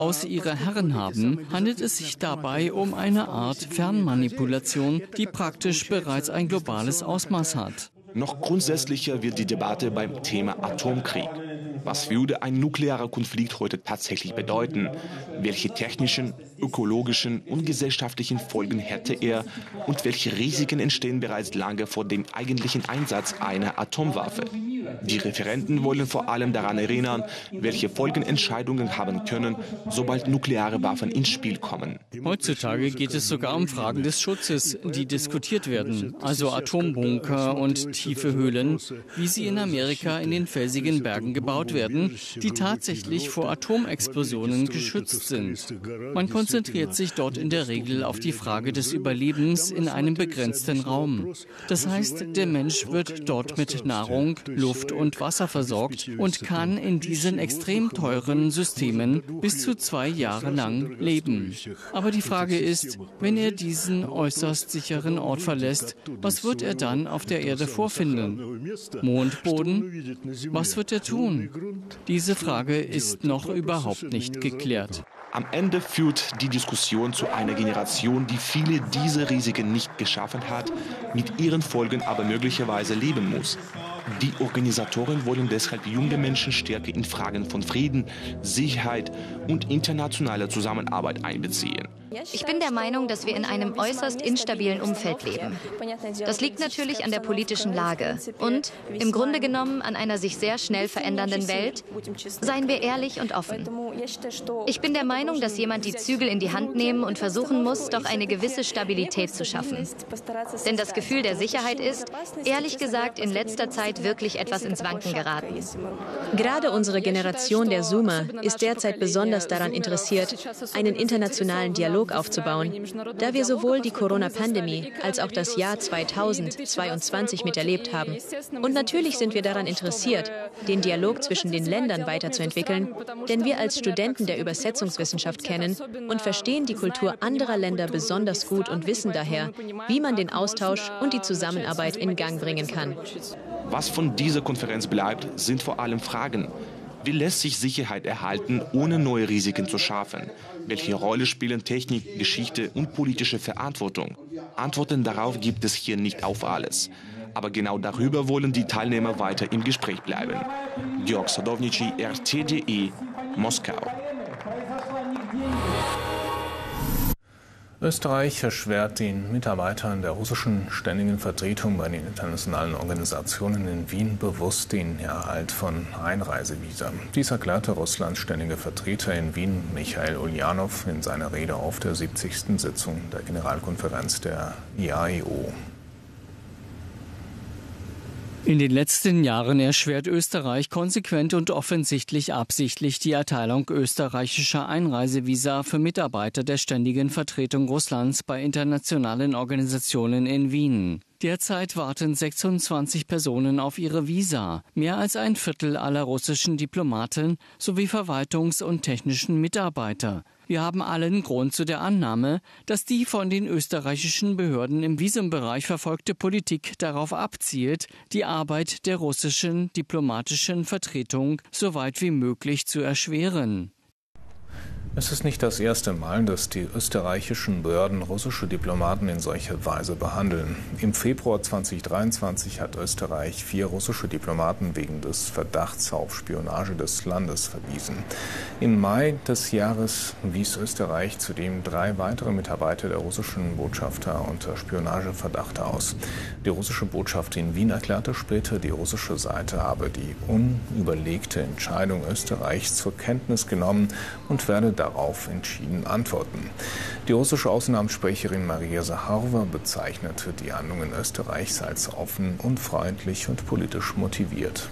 aus ihre Herren haben, handelt es sich dabei um eine Art Fernmanipulation, die praktisch bereits ein globales Ausmaß hat. Noch grundsätzlicher wird die Debatte beim Thema Atomkrieg. Was würde ein nuklearer Konflikt heute tatsächlich bedeuten? Welche technischen, ökologischen und gesellschaftlichen Folgen hätte er? Und welche Risiken entstehen bereits lange vor dem eigentlichen Einsatz einer Atomwaffe? Die Referenten wollen vor allem daran erinnern, welche Folgen Entscheidungen haben können, sobald nukleare Waffen ins Spiel kommen. Heutzutage geht es sogar um Fragen des Schutzes, die diskutiert werden, also Atombunker und tiefe Höhlen, wie sie in Amerika in den felsigen Bergen gebaut werden, die tatsächlich vor Atomexplosionen geschützt sind. Man konzentriert sich dort in der Regel auf die Frage des Überlebens in einem begrenzten Raum. Das heißt, der Mensch wird dort mit Nahrung, Luft und Wasser versorgt und kann in diesen extrem teuren Systemen bis zu 2 Jahre lang leben. Aber die Frage ist, wenn er diesen äußerst sicheren Ort verlässt, was wird er dann auf der Erde vorfinden? Mondboden? Was wird er tun? Diese Frage ist noch überhaupt nicht geklärt. Am Ende führt die Diskussion zu einer Generation, die viele dieser Risiken nicht geschaffen hat, mit ihren Folgen aber möglicherweise leben muss. Die Organisatoren wollen deshalb junge Menschen stärker in Fragen von Frieden, Sicherheit und internationaler Zusammenarbeit einbeziehen. Ich bin der Meinung, dass wir in einem äußerst instabilen Umfeld leben. Das liegt natürlich an der politischen Lage und im Grunde genommen an einer sich sehr schnell verändernden Welt. Seien wir ehrlich und offen. Ich bin der Meinung, dass jemand die Zügel in die Hand nehmen und versuchen muss, doch eine gewisse Stabilität zu schaffen. Denn das Gefühl der Sicherheit ist, ehrlich gesagt, in letzter Zeit wirklich etwas ins Wanken geraten. Gerade unsere Generation der Zoomer ist derzeit besonders daran interessiert, einen internationalen Dialog aufzubauen, da wir sowohl die Corona-Pandemie als auch das Jahr 2022 miterlebt haben. Und natürlich sind wir daran interessiert, den Dialog zwischen den Ländern weiterzuentwickeln, denn wir als Studenten der Übersetzungswissenschaft kennen und verstehen die Kultur anderer Länder besonders gut und wissen daher, wie man den Austausch und die Zusammenarbeit in Gang bringen kann. Was von dieser Konferenz bleibt, sind vor allem Fragen. Wie lässt sich Sicherheit erhalten, ohne neue Risiken zu schaffen? Welche Rolle spielen Technik, Geschichte und politische Verantwortung? Antworten darauf gibt es hier nicht auf alles. Aber genau darüber wollen die Teilnehmer weiter im Gespräch bleiben. Georg Sadownici, RT.de, Moskau. Österreich erschwert den Mitarbeitern der russischen Ständigen Vertretung bei den internationalen Organisationen in Wien bewusst den Erhalt von Einreisevisa. Dies erklärte Russlands ständige Vertreter in Wien, Michail Uljanow, in seiner Rede auf der 70. Sitzung der Generalkonferenz der IAEO. In den letzten Jahren erschwert Österreich konsequent und offensichtlich absichtlich die Erteilung österreichischer Einreisevisa für Mitarbeiter der Ständigen Vertretung Russlands bei internationalen Organisationen in Wien. Derzeit warten 26 Personen auf ihre Visa, mehr als ein Viertel aller russischen Diplomaten sowie Verwaltungs- und technischen Mitarbeiter. Wir haben allen Grund zu der Annahme, dass die von den österreichischen Behörden im Visumbereich verfolgte Politik darauf abzielt, die Arbeit der russischen diplomatischen Vertretung so weit wie möglich zu erschweren. Es ist nicht das erste Mal, dass die österreichischen Behörden russische Diplomaten in solcher Weise behandeln. Im Februar 2023 hat Österreich 4 russische Diplomaten wegen des Verdachts auf Spionage des Landes verwiesen. Im Mai des Jahres wies Österreich zudem 3 weitere Mitarbeiter der russischen Botschafter unter Spionageverdacht aus. Die russische Botschaft in Wien erklärte später, die russische Seite habe die unüberlegte Entscheidung Österreichs zur Kenntnis genommen und werde darauf entschieden antworten. Die russische Außenamtssprecherin Maria Sacharowa bezeichnete die Handlungen Österreichs als offen, unfreundlich und politisch motiviert.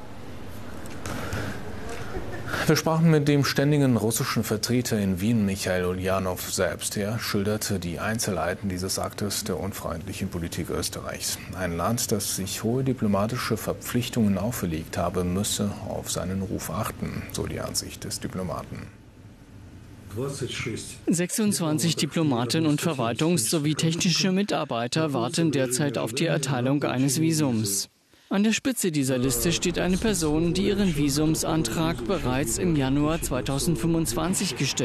Wir sprachen mit dem ständigen russischen Vertreter in Wien, Michail Uljanow, selbst. Er schilderte die Einzelheiten dieses Aktes der unfreundlichen Politik Österreichs. Ein Land, das sich hohe diplomatische Verpflichtungen auferlegt habe, müsse auf seinen Ruf achten, so die Ansicht des Diplomaten. 26 Diplomaten und Verwaltungs- sowie technische Mitarbeiter warten derzeit auf die Erteilung eines Visums. An der Spitze dieser Liste steht eine Person, die ihren Visumsantrag bereits im Januar 2025 gestellt hat.